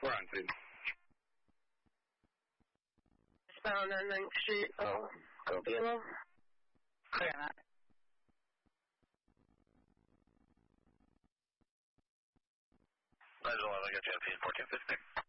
Brian, please. Eastbound on 9th Street, go Belo. Clear that. I got you at 1456.